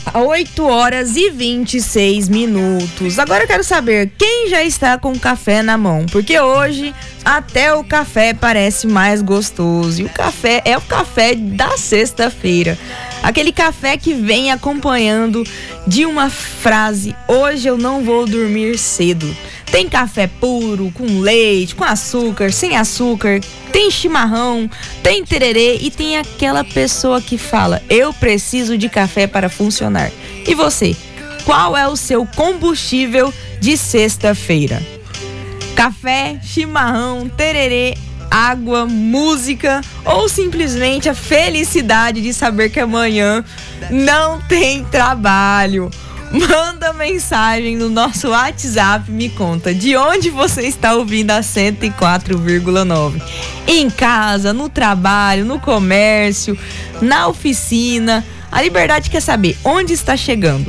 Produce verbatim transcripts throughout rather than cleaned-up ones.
oito horas e vinte e seis minutos. Agora eu quero saber quem já está com o café na mão, porque hoje até o café parece mais gostoso. E o café é o café da sexta-feira. Aquele café que vem acompanhando de uma frase: hoje eu não vou dormir cedo. Tem café puro, com leite, com açúcar, sem açúcar, tem chimarrão, tem tererê e tem aquela pessoa que fala: eu preciso de café para funcionar. E você, qual é o seu combustível de sexta-feira? Café, chimarrão, tererê, água, música ou simplesmente a felicidade de saber que amanhã não tem trabalho? Manda mensagem no nosso WhatsApp, me conta de onde você está ouvindo a cento e quatro vírgula nove. Em casa, no trabalho, no comércio, na oficina. A Liberdade quer saber onde está chegando.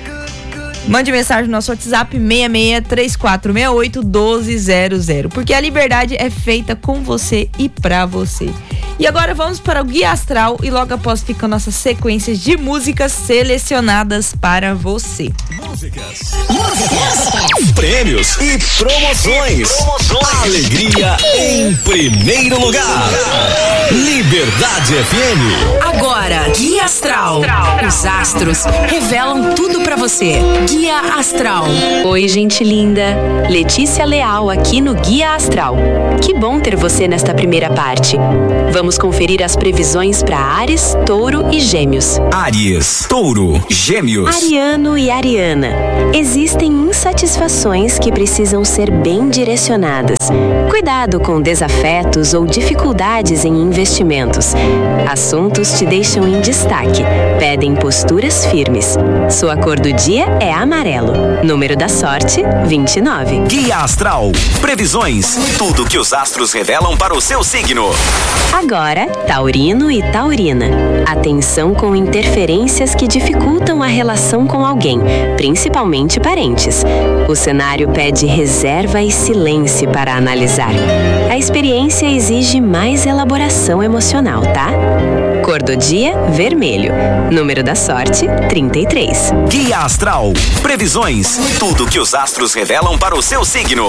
Mande mensagem no nosso WhatsApp seis seis três quatro seis oito um dois zero zero, porque a Liberdade é feita com você e pra você. E agora vamos para o Guia Astral e logo após ficam nossas sequências de músicas selecionadas para você. Músicas, músicas, prêmios e promoções. promoções. Alegria em primeiro lugar. Liberdade F M. Agora, Guia Astral. Os astros revelam tudo pra você. Guia Astral. Oi, gente linda. Letícia Leal aqui no Guia Astral. Que bom ter você nesta primeira parte. Vamos conferir as previsões para Áries, Touro e Gêmeos. Áries, Touro, Gêmeos. Ariano e Ariana. Existem insatisfações que precisam ser bem direcionadas. Cuidado com desafetos ou dificuldades em investimentos. Assuntos te deixam em destaque. Pedem posturas firmes. Sua cor do dia é amarelo. Número da sorte, vinte e nove. Guia Astral. Previsões. Tudo que os astros revelam para o seu signo. Agora, Taurino e Taurina. Atenção com interferências que dificultam a relação com alguém, principalmente parentes. O cenário pede reserva e silêncio para analisar. A experiência exige mais elaboração emocional, tá? Cor do dia, vermelho. Número da sorte, trinta e três. Guia Astral. Previsões. Tudo que os astros revelam para o seu signo.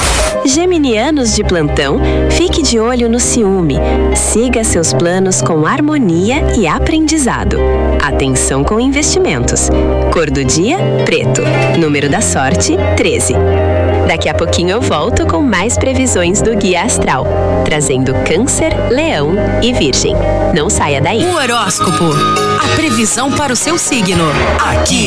Geminianos de plantão, fique de olho no ciúme. Siga seus planos com harmonia e aprendizado. Atenção com investimentos. Cor do dia, preto. Número da sorte, treze. Daqui a pouquinho eu volto com mais previsões do Guia Astral, trazendo Câncer, Leão e Virgem. Não saia daí. O horóscopo. A previsão para o seu signo. Aqui